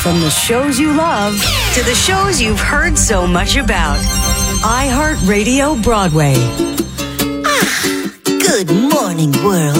From the shows you love to the shows you've heard so much about. iHeartRadio Broadway. Good morning, world.